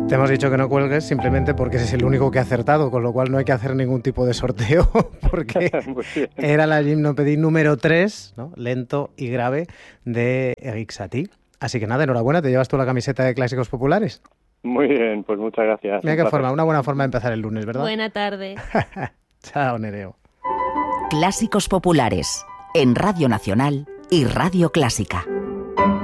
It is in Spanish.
Te hemos dicho que no cuelgues simplemente porque ese es el único que ha acertado, con lo cual no hay que hacer ningún tipo de sorteo, porque era la gimnopédie número 3, ¿no? Lento y grave, de Erik Satie. Así que nada, enhorabuena, te llevas tú la camiseta de Clásicos Populares. Muy bien, pues muchas gracias. Mira qué forma, una buena forma de empezar el lunes, ¿verdad? Buena tarde. Chao, Nereo. Clásicos Populares, en Radio Nacional y Radio Clásica.